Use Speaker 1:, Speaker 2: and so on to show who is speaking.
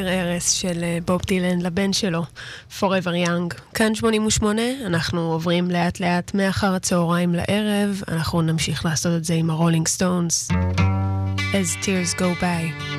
Speaker 1: ערס של בוב דילן לבן שלו, Forever Young. כאן 88, אנחנו עוברים לאט לאט מאחר הצהריים לערב, אנחנו נמשיך לעשות את זה עם הרולינג סטונס. As Tears Go By.